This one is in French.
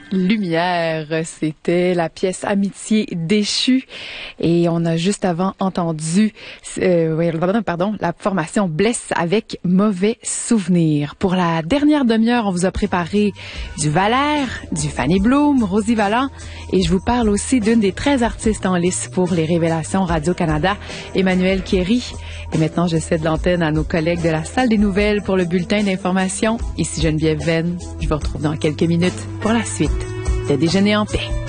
Lumière, c'était la pièce Amitié déchue et on a juste avant entendu la formation Bless avec Mauvais souvenir. Pour la dernière demi-heure, on vous a préparé du Valère, du Fanny Bloom, Rosie Vallant et je vous parle aussi d'une des 13 artistes en lice pour les Révélations Radio-Canada, Emmanuelle Kéry. Et maintenant, je cède l'antenne à nos collègues de la salle des nouvelles pour le bulletin d'information. Ici Geneviève Venn. Je vous retrouve dans quelques minutes pour la suite de Déjeuner en paix.